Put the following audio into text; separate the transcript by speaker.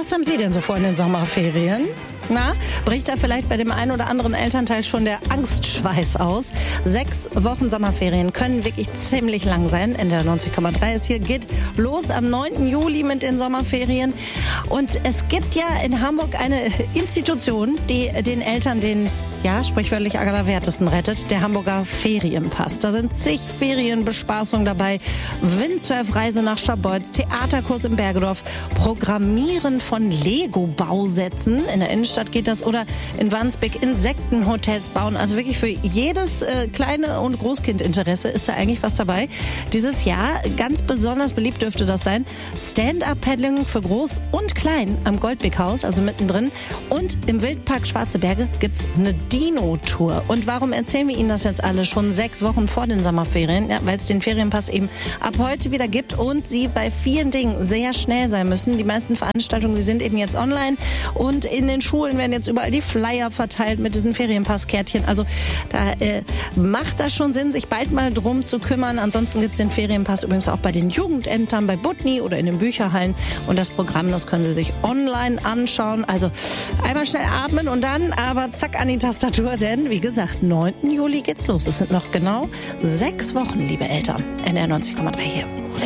Speaker 1: Was haben Sie denn so vor in den Sommerferien? Na, bricht da vielleicht bei dem einen oder anderen Elternteil schon der Angstschweiß aus? 6 Wochen Sommerferien können wirklich ziemlich lang sein. NDR 90,3 ist hier, geht los am 9. Juli mit den Sommerferien. Und es gibt ja in Hamburg eine Institution, die den Eltern den sprichwörtlich Allerwertesten rettet, der Hamburger Ferienpass. Da sind zig Ferienbespaßungen dabei, Windsurfreise nach Scharbeutz, Theaterkurs in Bergedorf, Programmieren von Lego-Bausätzen, in der Innenstadt geht das, oder in Wandsbek Insektenhotels bauen. Also wirklich für jedes kleine und Großkindinteresse ist da eigentlich was dabei. Dieses Jahr ganz besonders beliebt dürfte das sein. Stand-Up-Paddling für Groß und Klein am Goldbeck-Haus, also mittendrin. Und im Wildpark Schwarze Berge gibt's eine Dino-Tour. Und warum erzählen wir Ihnen das jetzt alle schon 6 Wochen vor den Sommerferien? Ja, weil es den Ferienpass eben ab heute wieder gibt und Sie bei vielen Dingen sehr schnell sein müssen. Die meisten Veranstaltungen, die sind eben jetzt online und in den Schulen werden jetzt überall die Flyer verteilt mit diesen Ferienpasskärtchen. Also da macht das schon Sinn, sich bald mal drum zu kümmern. Ansonsten gibt es den Ferienpass übrigens auch bei den Jugendämtern, bei Butni oder in den Bücherhallen. Und das Programm, das können Sie sich online anschauen. Also einmal schnell atmen und dann aber zack an die Tastatur, denn wie gesagt, 9. Juli geht's los. Es sind noch genau 6 Wochen, liebe Eltern. NDR 90,3 hier.